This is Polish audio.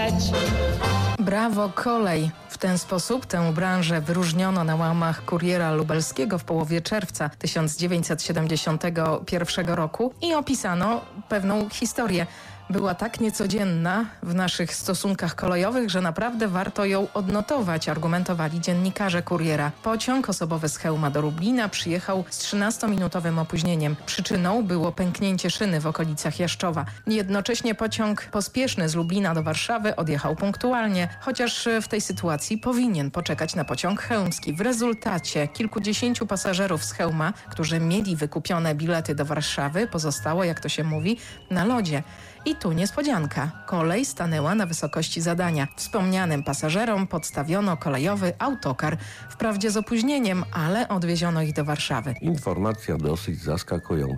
leci. Brawo, kolej! W ten sposób tę branżę wyróżniono na łamach Kuriera Lubelskiego w połowie czerwca 1971 roku i opisano pewną historię. Była tak niecodzienna w naszych stosunkach kolejowych, że naprawdę warto ją odnotować, argumentowali dziennikarze Kuriera. Pociąg osobowy z Chełma do Lublina przyjechał z 13-minutowym opóźnieniem. Przyczyną było pęknięcie szyny w okolicach Jaszczowa. Jednocześnie pociąg pospieszny z Lublina do Warszawy odjechał punktualnie, chociaż w tej sytuacji powinien poczekać na pociąg chełmski. W rezultacie kilkudziesięciu pasażerów z Chełma, którzy mieli wykupione bilety do Warszawy, pozostało, jak to się mówi, na lodzie. I tu niespodzianka. Kolej stanęła na wysokości zadania. Wspomnianym pasażerom podstawiono kolejowy autokar. Wprawdzie z opóźnieniem, ale odwieziono ich do Warszawy. Informacja dosyć zaskakująca.